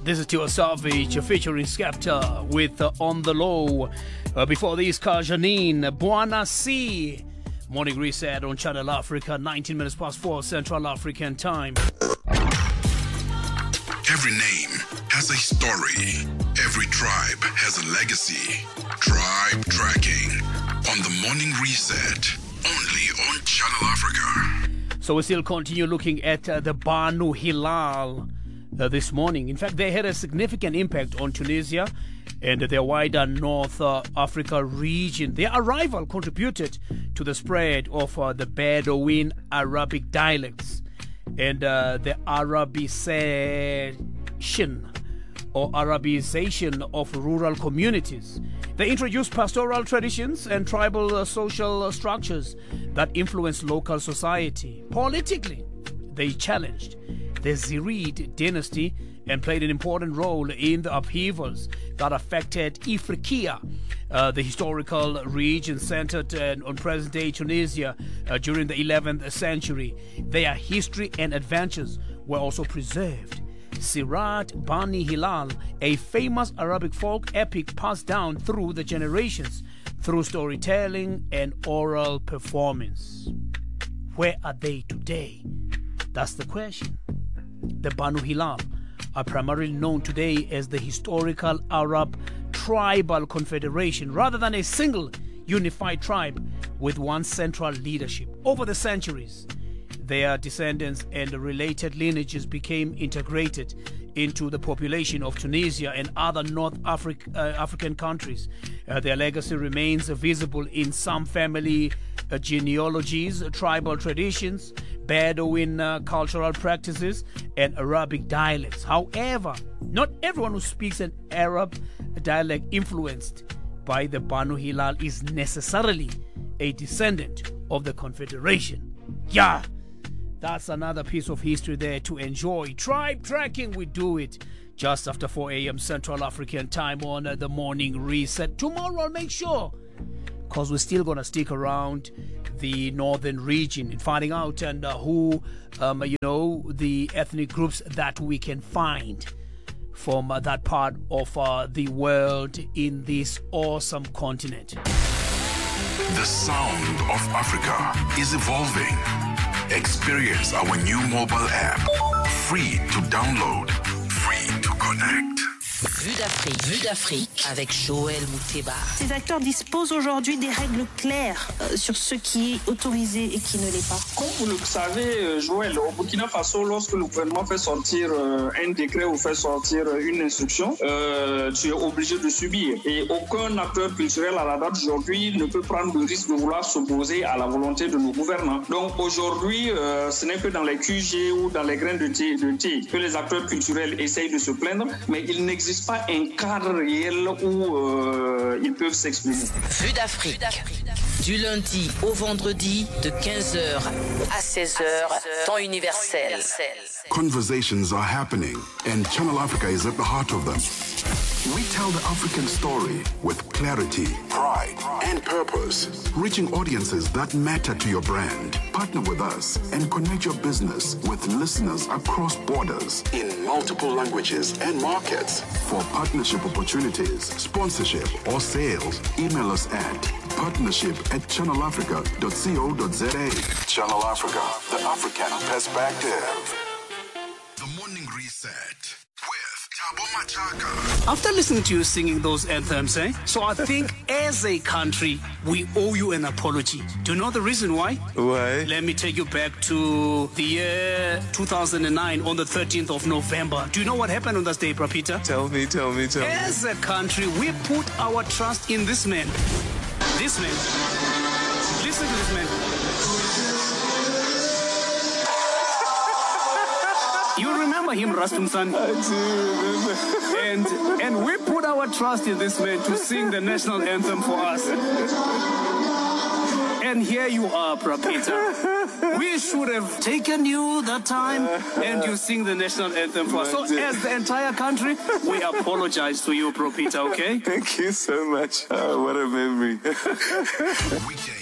This is Tiwa Savage featuring Skepta with On The Low. Before this, Janine, Buona Si. Morning reset on Channel Africa, 19 minutes past 4 Central African time. Every name has a story. Every tribe has a legacy. Tribe Tracking on the Morning Reset, only on Channel Africa. So we still continue looking at the Banu Hilal this morning. In fact, they had a significant impact on Tunisia and their wider North Africa region. Their arrival contributed to the spread of the Bedouin Arabic dialects and the Arabization of rural communities. They introduced pastoral traditions and tribal social structures that influenced local society. Politically, they challenged the Zirid dynasty and played an important role in the upheavals that affected Ifriqiya, the historical region centered on present-day Tunisia during the 11th century. Their history and adventures were also preserved. Sirat Bani Hilal, a famous Arabic folk epic passed down through the generations through storytelling and oral performance. Where are they today? That's the question. The Banu Hilal are primarily known today as the historical Arab Tribal Confederation rather than a single unified tribe with one central leadership. Over the centuries, their descendants and related lineages became integrated into the population of Tunisia and other North African countries. Their legacy remains visible in some family genealogies, tribal traditions, Bedouin cultural practices, and Arabic dialects. However, not everyone who speaks an Arab dialect influenced by the Banu Hilal is necessarily a descendant of the Confederation. Yeah, that's another piece of history there to enjoy. Tribe Tracking, we do it just after 4 a.m. Central African time on the Morning Reset. Tomorrow I'll make sure, because we're still going to stick around the northern region and finding out and who, the ethnic groups that we can find from that part of the world in this awesome continent. The sound of Africa is evolving. Experience our new mobile app. Free to download, free to connect. Vue d'Afrique avec Joël Mouteba. Ces acteurs disposent aujourd'hui des règles claires sur ce qui est autorisé et qui ne l'est pas. Comme vous le savez, Joël, au Burkina Faso, lorsque le gouvernement fait sortir un décret ou fait sortir une instruction, tu es obligé de subir. Et aucun acteur culturel à la date d'aujourd'hui ne peut prendre le risque de vouloir s'opposer à la volonté de nos gouvernants. Donc aujourd'hui, ce n'est que dans les QG ou dans les grains de thé que les acteurs culturels essayent de se plaindre, mais il n'existe pas un cadre réel où ils peuvent s'exprimer. Vue d'Afrique, du lundi au vendredi de 15h à 16h, temps universel. Conversations are happening, and Channel Africa is at the heart of them. We tell the African story with clarity, pride, and purpose, reaching audiences that matter to your brand. Partner with us and connect your business with listeners across borders in multiple languages and markets. For partnership opportunities, sponsorship, or sales, email us at partnership@channelafrica.co.za. Channel Africa, the African perspective. The Morning Reset with Thabo Machaka. After listening to you singing those anthems, so I think as a country, we owe you an apology. Do you know the reason why? Why? Let me take you back to the year 2009 on the 13th of November. Do you know what happened on that day, Prapita? Tell me. As a country, we put our trust in this man. This man. Listen to this man. You remember him, Rastum San? I do remember. And we put our trust in this man to sing the national anthem for us. And here you are, Prapita. We should have taken you that time and you sing the national anthem for us. So as the entire country, we apologize to you, Prapita, okay? Thank you so much. Oh, what a memory. Weekday